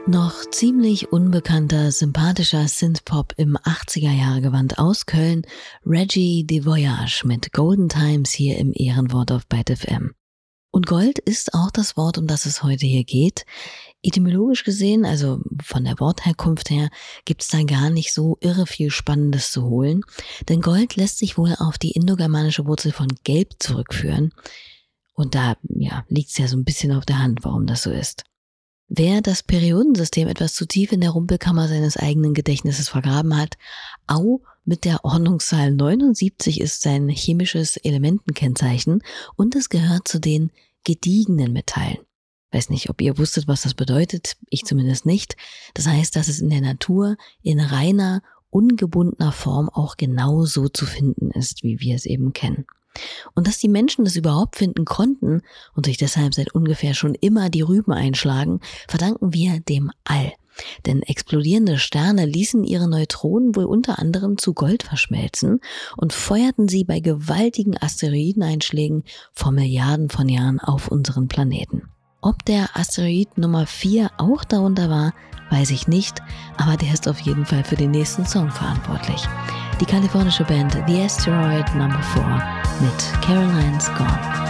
Noch ziemlich unbekannter, sympathischer Synthpop im 80er-Jahre-Gewand aus Köln, Reggie de Voyage mit Golden Times hier im Ehrenwort auf Byte FM. Und Gold ist auch das Wort, um das es heute hier geht. Etymologisch gesehen, also von der Wortherkunft her, gibt's da gar nicht so irre viel Spannendes zu holen. Denn Gold lässt sich wohl auf die indogermanische Wurzel von Gelb zurückführen. Und da liegt's ja so ein bisschen auf der Hand, warum das so ist. Wer das Periodensystem etwas zu tief in der Rumpelkammer seines eigenen Gedächtnisses vergraben hat, Au mit der Ordnungszahl 79 ist sein chemisches Elementenkennzeichen und es gehört zu den gediegenen Metallen. Weiß nicht, ob ihr wusstet, was das bedeutet, ich zumindest nicht. Das heißt, dass es in der Natur in reiner, ungebundener Form auch genau so zu finden ist, wie wir es eben kennen. Und dass die Menschen das überhaupt finden konnten und sich deshalb seit ungefähr schon immer die Rüben einschlagen, verdanken wir dem All. Denn explodierende Sterne ließen ihre Neutronen wohl unter anderem zu Gold verschmelzen und feuerten sie bei gewaltigen Asteroideneinschlägen vor Milliarden von Jahren auf unseren Planeten. Ob der Asteroid Nummer 4 auch darunter war, weiß ich nicht, aber der ist auf jeden Fall für den nächsten Song verantwortlich. Die kalifornische Band The Asteroid Number 4 mit Caroline's Gone.